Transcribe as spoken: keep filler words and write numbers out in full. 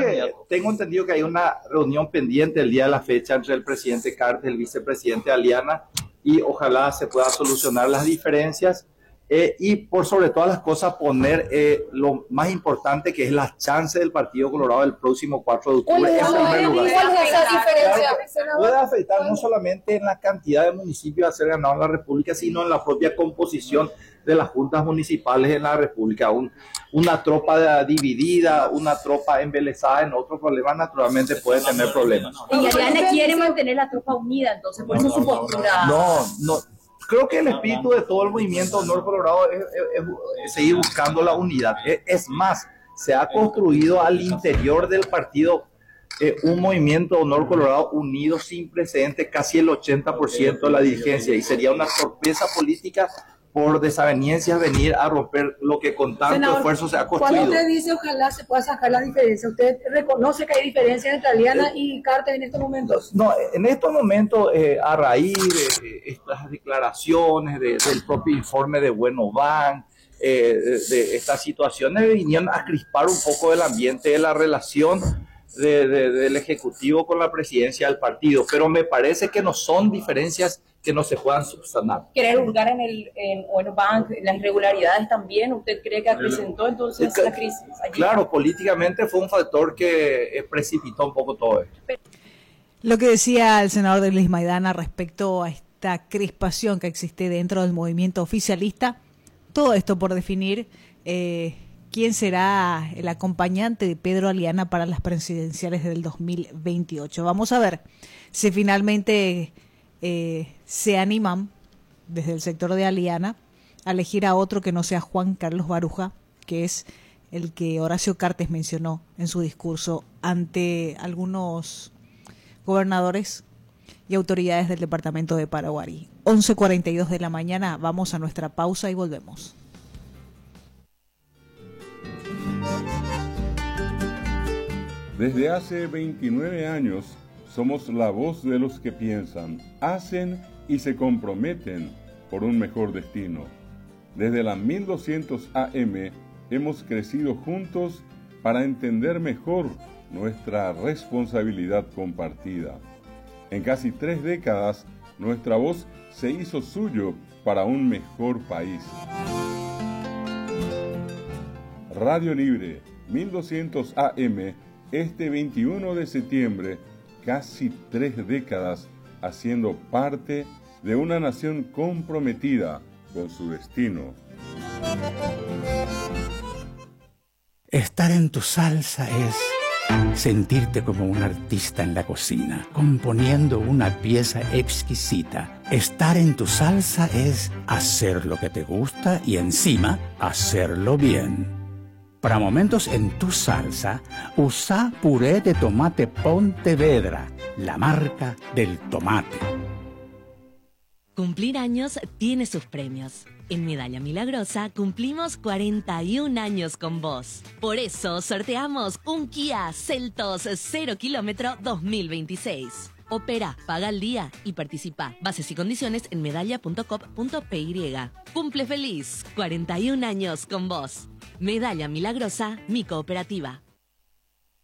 que candidato. tengo entendido que hay una reunión pendiente el día de la fecha entre el presidente Cartes y el vicepresidente Aliana, y ojalá se puedan solucionar las diferencias. Eh, y por sobre todas las cosas poner eh, lo más importante, que es la chance del Partido Colorado el próximo cuatro de octubre en primer lugar. ¿Cuál es esa diferencia? Claro, puede afectar no solamente en la cantidad de municipios a ser ganados en la República, sino en la propia composición de las juntas municipales en la República. Un, una tropa dividida, una tropa embelesada en otro problema, naturalmente puede tener problemas. Y Aliana quiere mantener la tropa unida, entonces por eso su postura. No, no. Creo que el espíritu de todo el movimiento Honor Colorado es, es, es seguir buscando la unidad. Es, es más, se ha construido al interior del partido eh, un movimiento Honor Colorado unido sin precedentes, casi el ochenta por ciento de la dirigencia, y sería una sorpresa política por desavenencias venir a romper lo que con tanto Senador, esfuerzo se ha construido. Cuando usted dice ojalá se pueda sacar la diferencia, ¿usted reconoce que hay diferencias entre Aliana eh, y Cartes en estos momentos? No, en estos momentos, eh, a raíz de estas declaraciones, de, del propio informe de Bueno Van, eh, de, de estas situaciones, vinieron a crispar un poco el ambiente de la relación de, de, del Ejecutivo con la presidencia del partido, pero me parece que no son diferencias que no se puedan subsanar. ¿Querer hurgar en el en, bueno, Bank, las irregularidades también? ¿Usted cree que acrecentó entonces la crisis allí? Claro, políticamente fue un factor que precipitó un poco todo esto. Lo que decía el senador de Luis Maidana respecto a esta crispación que existe dentro del movimiento oficialista, todo esto por definir eh, quién será el acompañante de Pedro Aliana para las presidenciales del dos mil veintiocho. Vamos a ver si finalmente eh, se animan desde el sector de Aliana a elegir a otro que no sea Juan Carlos Baruja, que es el que Horacio Cartes mencionó en su discurso ante algunos gobernadores y autoridades del departamento de Paraguarí. once cuarenta y dos de la mañana, vamos a nuestra pausa y volvemos. Desde hace veintinueve años somos la voz de los que piensan, hacen y se comprometen por un mejor destino. Desde la mil doscientos A M hemos crecido juntos para entender mejor nuestra responsabilidad compartida. En casi tres décadas, nuestra voz se hizo suyo para un mejor país. Radio Libre, mil doscientos A M, este veintiuno de septiembre, casi tres décadas haciendo parte de una nación comprometida con su destino. Estar en tu salsa es sentirte como un artista en la cocina, componiendo una pieza exquisita. Estar en tu salsa es hacer lo que te gusta y encima hacerlo bien. Para momentos en tu salsa, usa puré de tomate Pontevedra, la marca del tomate. Cumplir años tiene sus premios. En Medalla Milagrosa cumplimos cuarenta y un años con vos. Por eso sorteamos un Kia Seltos cero kilómetro dos mil veintiséis. Opera, paga al día y participa. Bases y condiciones en medalla punto com punto p y. Cumple feliz, cuarenta y un años con vos. Medalla Milagrosa, mi cooperativa.